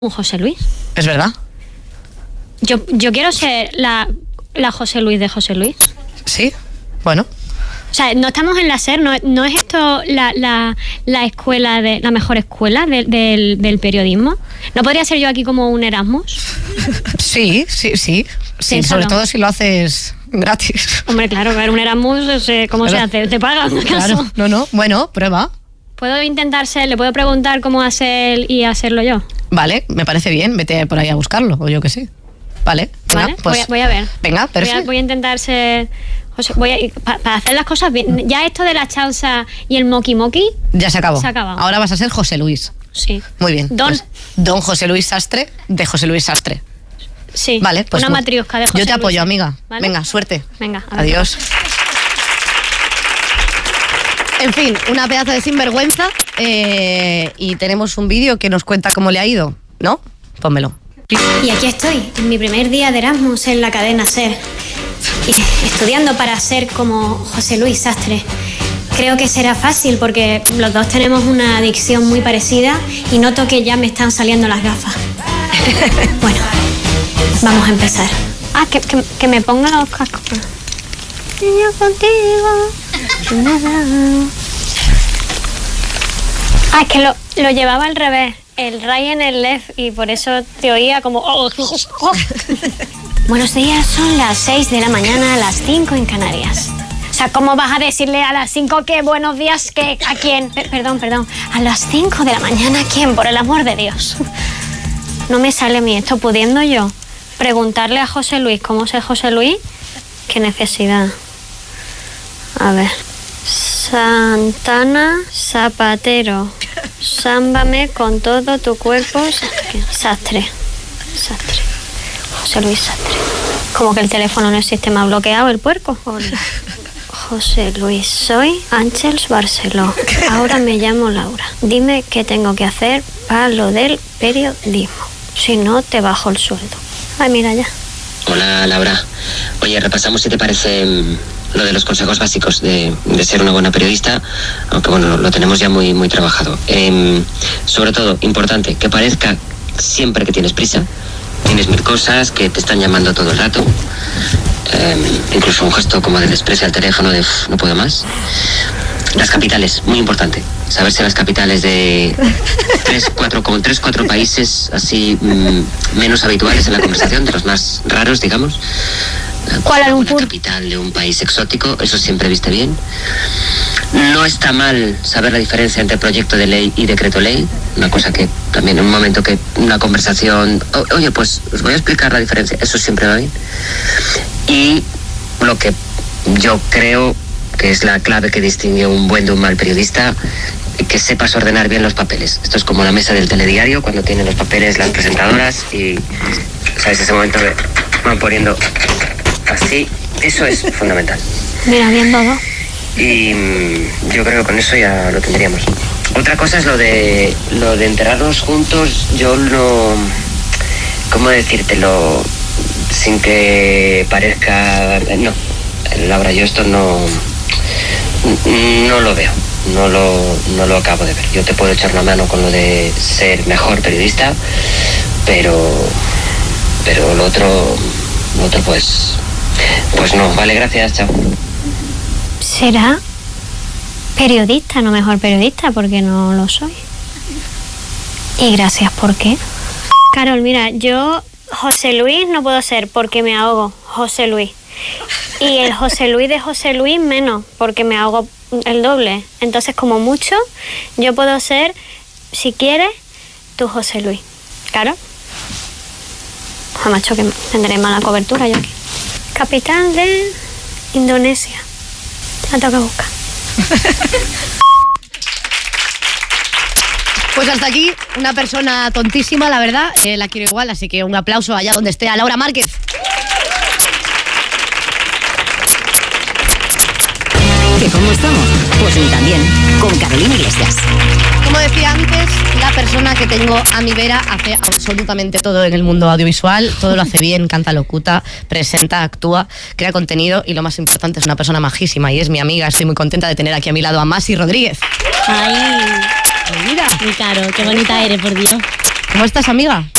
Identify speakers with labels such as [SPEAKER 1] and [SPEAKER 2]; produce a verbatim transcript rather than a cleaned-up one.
[SPEAKER 1] un José Luis.
[SPEAKER 2] ¿Es verdad?
[SPEAKER 1] Yo, yo quiero ser la, la José Luis de José Luis.
[SPEAKER 2] Sí, bueno.
[SPEAKER 1] O sea, no estamos en la SER, no, no es esto la, la, la escuela, de la mejor escuela de, del, del periodismo. ¿No podría ser yo aquí como un Erasmus?
[SPEAKER 2] Sí, sí, sí. Sí, sobre todo si lo haces gratis.
[SPEAKER 1] Hombre, claro, ver un Erasmus, ¿cómo claro. se hace? ¿Te pagan acaso?
[SPEAKER 2] Claro, no, no, bueno, prueba.
[SPEAKER 1] ¿Puedo intentar ser, le puedo preguntar cómo hacer y hacerlo yo?
[SPEAKER 2] Vale, me parece bien, vete por ahí a buscarlo, o yo qué sé. Vale, venga,
[SPEAKER 1] vale,
[SPEAKER 2] pues.
[SPEAKER 1] Voy a, voy a ver.
[SPEAKER 2] Venga, perfecto.
[SPEAKER 1] Voy a, voy a intentar ser... Voy a, para pa hacer las cosas bien. Ya esto de la chausa y el moki moki...
[SPEAKER 2] Ya se acabó.
[SPEAKER 1] Se ha acabado.
[SPEAKER 2] Ahora vas a ser José Luis.
[SPEAKER 1] Sí.
[SPEAKER 2] Muy bien.
[SPEAKER 1] Don.
[SPEAKER 2] Pues, don José Luis Sastre, de José Luis Sastre.
[SPEAKER 1] Sí.
[SPEAKER 2] Vale, pues.
[SPEAKER 1] Una matriosca de José
[SPEAKER 2] Yo te
[SPEAKER 1] Luis.
[SPEAKER 2] apoyo, amiga.
[SPEAKER 1] ¿Vale?
[SPEAKER 2] Venga, suerte.
[SPEAKER 1] Venga.
[SPEAKER 2] Adiós. En fin, una pedazo de sinvergüenza eh, y tenemos un vídeo que nos cuenta cómo le ha ido, ¿no? Pónmelo.
[SPEAKER 1] Y aquí estoy, en mi primer día de Erasmus en la cadena SER, y estudiando para ser como José Luis Sastre. Creo que será fácil porque los dos tenemos una adicción muy parecida y noto que ya me están saliendo las gafas. Bueno, vamos a empezar. Ah, que, que, que me ponga los cascos. Niño contigo. Ah, es que lo, lo llevaba al revés. El right en el left y por eso te oía como... Buenos días, son las seis de la mañana, a las cinco en Canarias. O sea, ¿cómo vas a decirle a las cinco que buenos días que a quién? P perdón, perdón. A las cinco de la mañana, ¿a quién? Por el amor de Dios. No me sale a mí esto, pudiendo yo preguntarle a José Luis cómo es José Luis. ¿Qué necesidad? A ver... Santana, zapatero, sámbame con todo tu cuerpo, Sastre, Sastre, José Luis Sastre. Como que el teléfono no existe, me ha bloqueado el puerco. Hola. José Luis, soy Ángeles Barceló, ahora me llamo Laura. Dime qué tengo que hacer para lo del periodismo, si no te bajo el sueldo. Ay, mira ya.
[SPEAKER 3] Hola, Laura. Oye, repasamos si te parece lo de los consejos básicos de, de ser una buena periodista, aunque bueno, lo, lo tenemos ya muy, muy trabajado. Eh, sobre todo, importante, que parezca siempre que tienes prisa, tienes mil cosas, que te están llamando todo el rato, eh, incluso un gesto como de desprecio al teléfono de no puedo más. Las capitales, muy importante, saberse las capitales de tres, cuatro, como tres, cuatro países así mmm, menos habituales en la conversación, de los más raros, digamos.
[SPEAKER 1] Kuala Lumpur.
[SPEAKER 3] Una capital de un país exótico, eso siempre viste bien. No está mal saber la diferencia entre proyecto de ley y decreto ley, una cosa que también en un momento que una conversación, oye, pues os voy a explicar la diferencia, eso siempre va bien. Y lo que yo creo que es la clave que distingue un buen de un mal periodista, que sepas ordenar bien los papeles. Esto es como la mesa del telediario, cuando tienen los papeles las presentadoras y, ¿sabes? Ese momento de van poniendo así, eso es fundamental.
[SPEAKER 1] Mira, bien todo.
[SPEAKER 3] Y mmm, yo creo que con eso ya lo tendríamos. Otra cosa es lo de lo de enterarnos juntos. Yo no, ¿cómo decírtelo? Sin que parezca, no, Laura, yo esto no no lo veo, no lo, no lo acabo de ver. Yo te puedo echar una mano con lo de ser mejor periodista, pero pero lo otro, lo otro pues pues no, vale, gracias, chao.
[SPEAKER 1] ¿Será periodista, no mejor periodista? Porque no lo soy. Y gracias, ¿por qué? Carol, mira, yo José Luis no puedo ser porque me ahogo, José Luis. Y el José Luis de José Luis menos, porque me hago el doble. Entonces, como mucho, yo puedo ser, si quieres, tu José Luis. ¿Claro? Macho, que tendré mala cobertura yo aquí. Capital de Indonesia. La tengo que buscar.
[SPEAKER 2] Pues hasta aquí, una persona tontísima, la verdad. Eh, la quiero igual, así que un aplauso allá donde esté a Laura Márquez.
[SPEAKER 4] ¿Que cómo estamos? Pues ni tan bien, con Carolina Iglesias.
[SPEAKER 2] Como decía antes, la persona que tengo a mi vera hace absolutamente todo en el mundo audiovisual, todo lo hace bien, canta, locuta, presenta, actúa, crea contenido y lo más importante es una persona majísima y es mi amiga. Estoy muy contenta de tener aquí a mi lado a Masi Rodríguez.
[SPEAKER 5] Ay,
[SPEAKER 2] Mira,
[SPEAKER 5] mi Caro, qué bonita eres, por Dios.
[SPEAKER 2] ¿cómo estás, amiga?